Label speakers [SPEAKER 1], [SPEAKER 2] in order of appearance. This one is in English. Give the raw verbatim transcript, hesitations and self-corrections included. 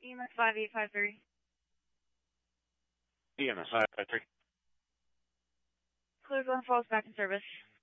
[SPEAKER 1] E M S five eight five three.
[SPEAKER 2] E M S five five three.
[SPEAKER 1] Clear Glen Falls back in service.